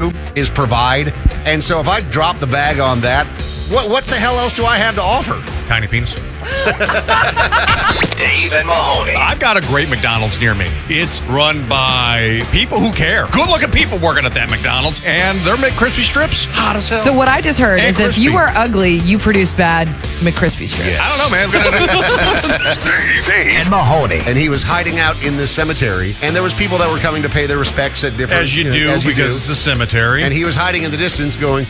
do is provide. And so if I drop the bag on that, what the hell else do I have to offer? Tiny penis. Dave and Mahoney. I've got a great McDonald's near me. It's run by people who care. Good-looking people working at that McDonald's. And their McCrispy strips, hot as hell. So what I just heard And is if you crispy. are ugly, you produce bad McCrispy strips. Yeah. I don't know, man. Dave and Mahoney. And he was hiding out in the cemetery, and there was people that were coming to pay their respects at different... As you do, because it's a cemetery. And he was hiding in the distance going...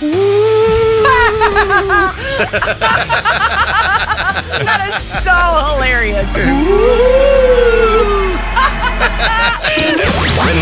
That is so hilarious. And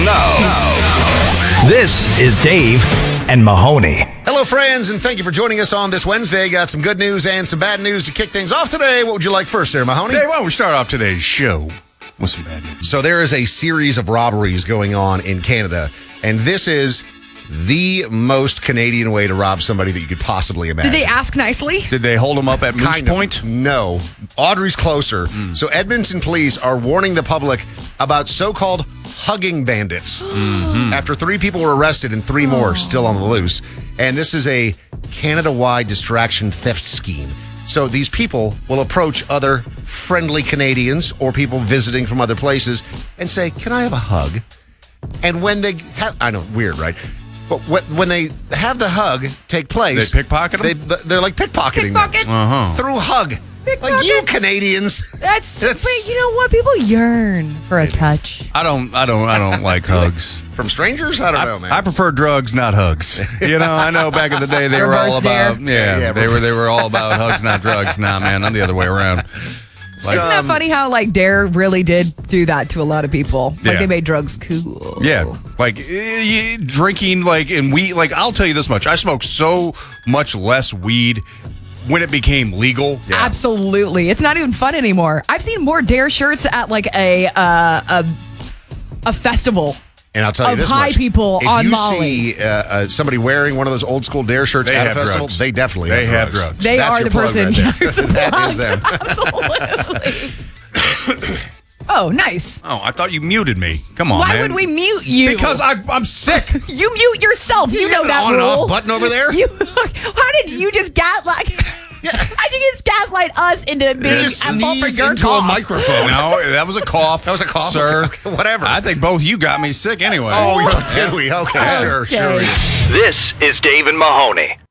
now, this is Dave and Mahoney. Hello, friends, and thank you for joining us on this Wednesday. Got some good news and some bad news to kick things off today. What would you like first, Sarah Mahoney? Dave, why don't we start off today's show with some bad news? So there is a series of robberies going on in Canada, and this is the most Canadian way to rob somebody that you could possibly imagine. Did they ask nicely? Did they hold him up at Moose Kind of. Point? No. Audrey's closer. So Edmonton police are warning the public about so-called hugging bandits. After 3 people were arrested and 3 more still on the loose. And this is a Canada-wide distraction theft scheme. So these people will approach other friendly Canadians or people visiting from other places and say, "Can I have a hug?" And when they have, I know, weird, right? But when they have the hug take place, They pickpocket them? They're like pickpocketing them Pickpocket? through hug. Like you Canadians. That's but you know what? People yearn for a touch. I don't like hugs. From strangers? I don't know, man. I prefer drugs, not hugs. You know, I know back in the day they were all Reverse dare. about Yeah, they were all about hugs, not drugs. Nah, man, I'm the other way around. Isn't that funny how like Dare really did do that to a lot of people? Like Yeah. they made drugs cool. Yeah, like drinking, like and weed. Like I'll tell you this much: I smoked so much less weed when it became legal. Absolutely. It's not even fun anymore. I've seen more Dare shirts at like a festival. And I'll tell you of this high much. people if on you Molly. see somebody wearing one of those old school Dare shirts They at a have festival, drugs. they definitely They have have drugs. drugs. They That's are your the plug person. right there. That is them. Absolutely. Oh, nice. Oh, I thought you muted me. Come on, Why man. would we mute you? Because I'm sick. You mute yourself. You know got an that on and rule. off button over there? How did you just gaslight? How'd you just gaslight us into being just at fault for sneezed your into a cough? microphone. No, that was a cough. That was a cough, sir. Okay, whatever. I think both you got me sick anyway. Oh, did we? Okay, sure. Okay. This is Dave and Mahoney.